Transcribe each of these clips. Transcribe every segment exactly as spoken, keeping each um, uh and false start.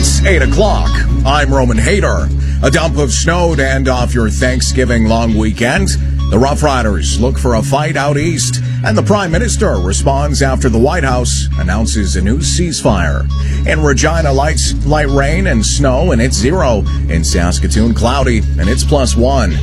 It's eight o'clock. I'm Roman Hayter. A dump of snow to end off your Thanksgiving long weekend. The Rough Riders look for a fight out east, and the Prime Minister responds after the White House announces a new ceasefire. In Regina, lights, light rain and snow, and it's zero. In Saskatoon, cloudy, and it's plus one.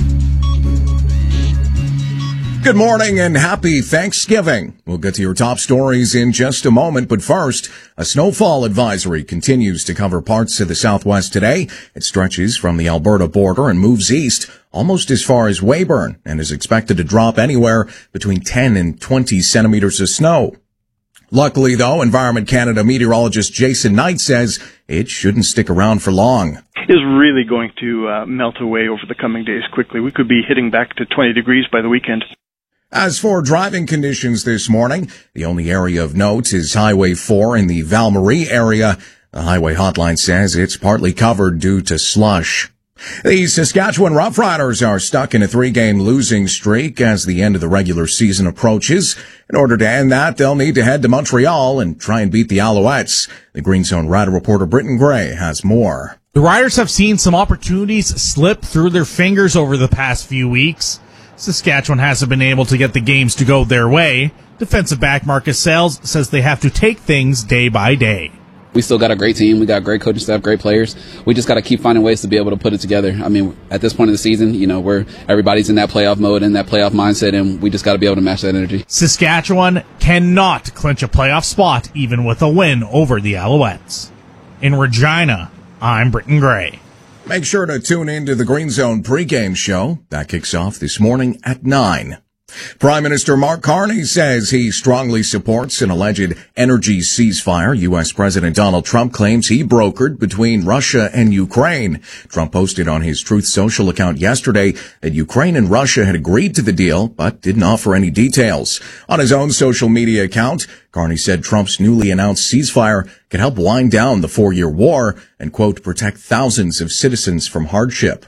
Good morning and happy Thanksgiving. We'll get to your top stories in just a moment, but first, a snowfall advisory continues to cover parts of the southwest today. It stretches from the Alberta border and moves east almost as far as Weyburn and is expected to drop anywhere between ten and twenty centimeters of snow. Luckily, though, Environment Canada meteorologist Jason Knight says it shouldn't stick around for long. Is really going to uh, melt away over the coming days quickly. We could be hitting back to twenty degrees by the weekend. As for driving conditions this morning, the only area of note is Highway four in the Val-Marie area. The highway hotline says it's partly covered due to slush. The Saskatchewan Roughriders are stuck in a three-game losing streak as the end of the regular season approaches. In order to end that, they'll need to head to Montreal and try and beat the Alouettes. The Green Zone Rider reporter Britton Gray has more. The Riders have seen some opportunities slip through their fingers over the past few weeks. Saskatchewan hasn't been able to get the games to go their way. Defensive back Marcus Sells says they have to take things day by day. We still got a great team. We got great coaching staff, great players. We just got to keep finding ways to be able to put it together. I mean, at this point in the season, you know, we're everybody's in that playoff mode, in that playoff mindset, and we just got to be able to match that energy. Saskatchewan cannot clinch a playoff spot even with a win over the Alouettes. In Regina, I'm Britton Gray. Make sure to tune in to the Green Zone pregame show. That kicks off this morning at nine. Prime Minister Mark Carney says he strongly supports an alleged energy ceasefire U S President Donald Trump claims he brokered between Russia and Ukraine. Trump posted on his Truth Social account yesterday that Ukraine and Russia had agreed to the deal, but didn't offer any details. On his own social media account, Carney said Trump's newly announced ceasefire could help wind down the four-year war and, quote, protect thousands of citizens from hardship.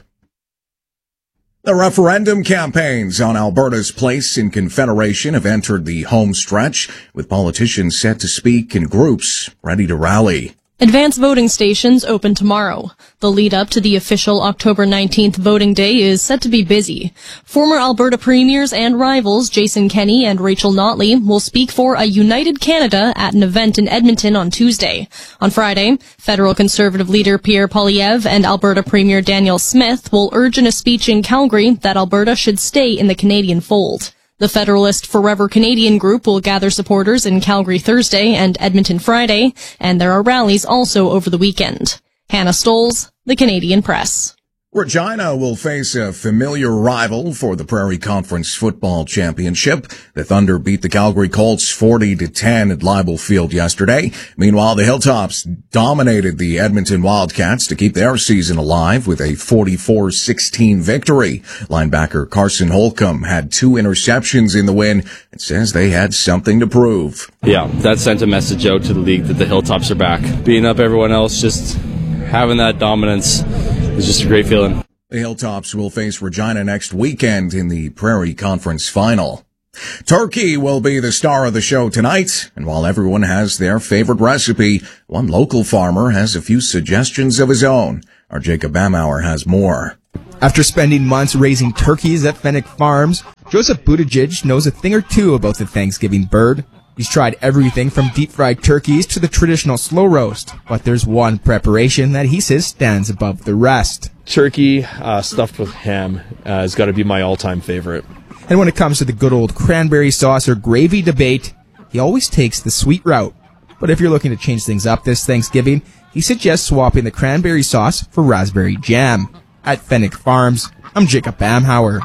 The referendum campaigns on Alberta's place in Confederation have entered the home stretch, with politicians set to speak in groups ready to rally. Advance voting stations open tomorrow. The lead up to the official October nineteenth voting day is set to be busy. Former Alberta premiers and rivals Jason Kenney and Rachel Notley will speak for a united Canada at an event in Edmonton on Tuesday. On Friday, federal Conservative leader Pierre Poilievre and Alberta Premier Danielle Smith will urge in a speech in Calgary that Alberta should stay in the Canadian fold. The Federalist Forever Canadian group will gather supporters in Calgary Thursday and Edmonton Friday, and there are rallies also over the weekend. Hannah Stolz, The Canadian Press. Regina will face a familiar rival for the Prairie Conference Football Championship. The Thunder beat the Calgary Colts forty to ten at Leibel Field yesterday. Meanwhile, the Hilltops dominated the Edmonton Wildcats to keep their season alive with a forty-four sixteen victory. Linebacker Carson Holcomb had two interceptions in the win and says they had something to prove. Yeah, that sent a message out to the league that the Hilltops are back. Beating up everyone else, just having that dominance. It's just a great feeling. The Hilltops will face Regina next weekend in the Prairie Conference Final. Turkey will be the star of the show tonight, and while everyone has their favorite recipe, one local farmer has a few suggestions of his own. Our Jacob Bamauer has more. After spending months raising turkeys at Fennec Farms, Joseph Buttigieg knows a thing or two about the Thanksgiving bird. He's tried everything from deep-fried turkeys to the traditional slow roast, but there's one preparation that he says stands above the rest. Turkey uh, stuffed with ham uh, has got to be my all-time favorite. And when it comes to the good old cranberry sauce or gravy debate, he always takes the sweet route. But if you're looking to change things up this Thanksgiving, he suggests swapping the cranberry sauce for raspberry jam. At Fennec Farms, I'm Jacob Bamhauer.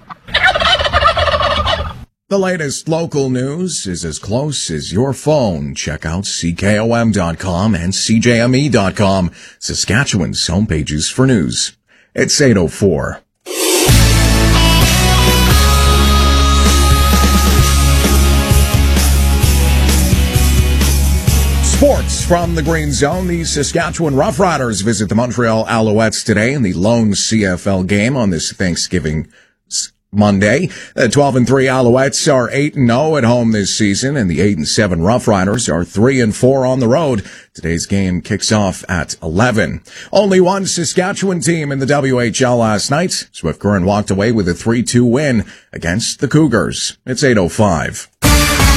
The latest local news is as close as your phone. Check out C K O M dot com and C J M E dot com, Saskatchewan's homepages for news. It's eight oh four. Sports from the Green Zone. The Saskatchewan Roughriders visit the Montreal Alouettes today in the lone C F L game on this Thanksgiving Monday, the twelve and three Alouettes are eight and oh at home this season, and the eight and seven Rough Riders are three and four on the road. Today's game kicks off at eleven. Only one Saskatchewan team in the W H L last night. Swift Current walked away with a three two win against the Cougars. It's eight oh five.